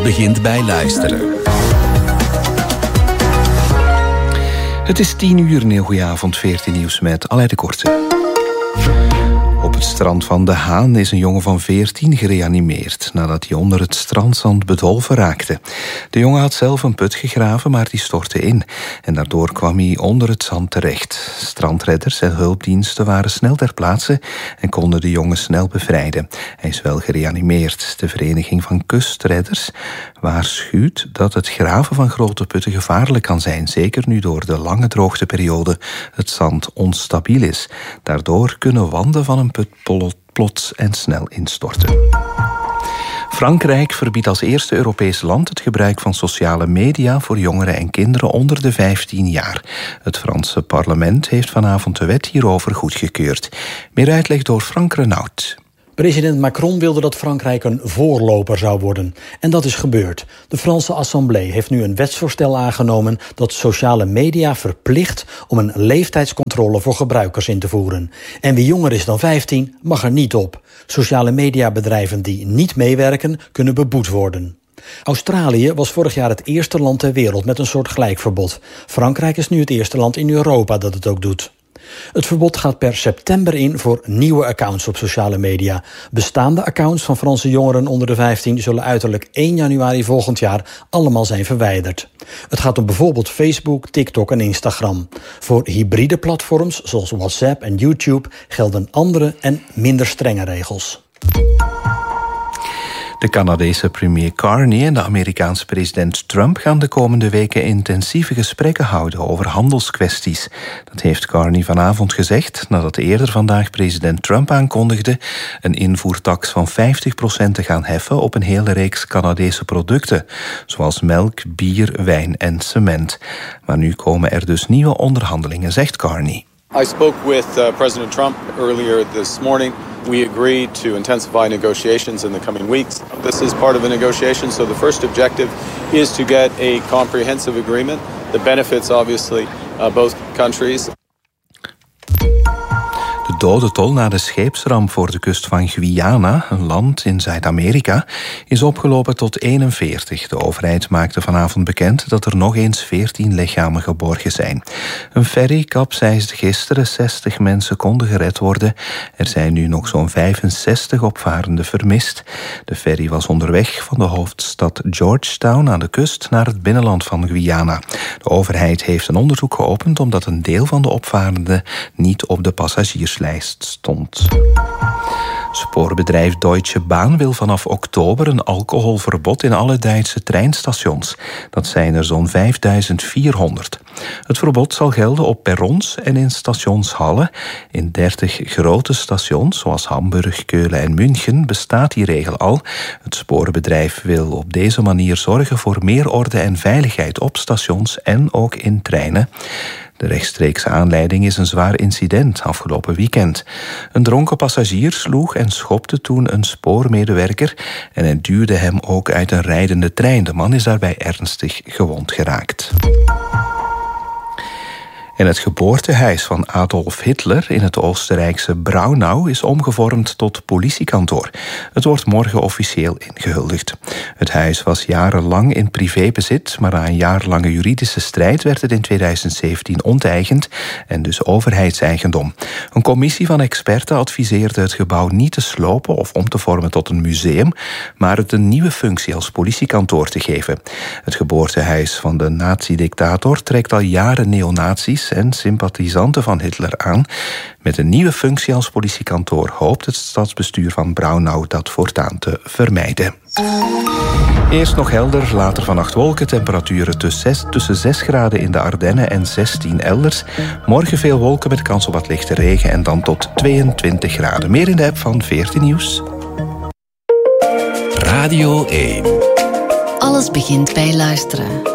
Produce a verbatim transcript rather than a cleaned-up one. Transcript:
begint bij luisteren. Het is tien uur, een heel goeie avond, veertien nieuws met Aleid de Korte. Op het strand van De Haan is een jongen van veertien gereanimeerd nadat hij onder het strandzand bedolven raakte. De jongen had zelf een put gegraven, maar die stortte in en daardoor kwam hij onder het zand terecht. Strandredders en hulpdiensten waren snel ter plaatse en konden de jongen snel bevrijden. Hij is wel gereanimeerd. De Vereniging van Kustredders waarschuwt dat het graven van grote putten gevaarlijk kan zijn, zeker nu door de lange droogteperiode het zand onstabiel is. Daardoor kunnen wanden van een put plots en snel instorten. Frankrijk verbiedt als eerste Europees land het gebruik van sociale media voor jongeren en kinderen onder de vijftien jaar. Het Franse parlement heeft vanavond de wet hierover goedgekeurd. Meer uitleg door Frank Renaud. President Macron wilde dat Frankrijk een voorloper zou worden. En dat is gebeurd. De Franse Assemblée heeft nu een wetsvoorstel aangenomen dat sociale media verplicht om een leeftijdscontrole voor gebruikers in te voeren. En wie jonger is dan vijftien mag er niet op. Sociale mediabedrijven die niet meewerken kunnen beboet worden. Australië was vorig jaar het eerste land ter wereld met een soortgelijk verbod. Frankrijk is nu het eerste land in Europa dat het ook doet. Het verbod gaat per september in voor nieuwe accounts op sociale media. Bestaande accounts van Franse jongeren onder de vijftien zullen uiterlijk één januari volgend jaar allemaal zijn verwijderd. Het gaat om bijvoorbeeld Facebook, TikTok en Instagram. Voor hybride platforms zoals WhatsApp en YouTube gelden andere en minder strenge regels. De Canadese premier Carney en de Amerikaanse president Trump gaan de komende weken intensieve gesprekken houden over handelskwesties. Dat heeft Carney vanavond gezegd nadat eerder vandaag president Trump aankondigde een invoertaks van vijftig procent te gaan heffen op een hele reeks Canadese producten, zoals melk, bier, wijn en cement. Maar nu komen er dus nieuwe onderhandelingen, zegt Carney. I spoke with uh, President Trump earlier this morning. We agreed to intensify negotiations in the coming weeks. This is part of a negotiation, so the first objective is to get a comprehensive agreement that benefits, obviously, uh, both countries. De dodentol na de scheepsramp voor de kust van Guyana, een land in Zuid-Amerika, is opgelopen tot eenenveertig. De overheid maakte vanavond bekend dat er nog eens veertien lichamen geborgen zijn. Een ferry kapseisde gisteren, zestig mensen konden gered worden. Er zijn nu nog zo'n vijfenzestig opvarenden vermist. De ferry was onderweg van de hoofdstad Georgetown aan de kust naar het binnenland van Guyana. De overheid heeft een onderzoek geopend omdat een deel van de opvarenden niet op de passagierslijst stond. Spoorbedrijf Deutsche Bahn wil vanaf oktober een alcoholverbod in alle Duitse treinstations. Dat zijn er zo'n vijfduizend vierhonderd. Het verbod zal gelden op perrons en in stationshallen. In dertig grote stations, zoals Hamburg, Keulen en München, bestaat die regel al. Het spoorbedrijf wil op deze manier zorgen voor meer orde en veiligheid op stations en ook in treinen. De rechtstreekse aanleiding is een zwaar incident afgelopen weekend. Een dronken passagier sloeg en schopte toen een spoormedewerker en hij duwde hem ook uit een rijdende trein. De man is daarbij ernstig gewond geraakt. En het geboortehuis van Adolf Hitler in het Oostenrijkse Braunau is omgevormd tot politiekantoor. Het wordt morgen officieel ingehuldigd. Het huis was jarenlang in privébezit, maar na een jarenlange juridische strijd werd het in tweeduizend zeventien onteigend en dus overheidseigendom. Een commissie van experten adviseerde het gebouw niet te slopen of om te vormen tot een museum, maar het een nieuwe functie als politiekantoor te geven. Het geboortehuis van de nazi-dictator trekt al jaren neonazies en sympathisanten van Hitler aan. Met een nieuwe functie als politiekantoor hoopt het stadsbestuur van Braunau dat voortaan te vermijden. Eerst nog helder, later vannacht wolken, temperaturen tussen zes graden in de Ardennen en zestien elders. Morgen veel wolken met kans op wat lichte regen en dan tot tweeëntwintig graden. Meer in de app van veertien Nieuws. Radio één. Alles begint bij luisteren.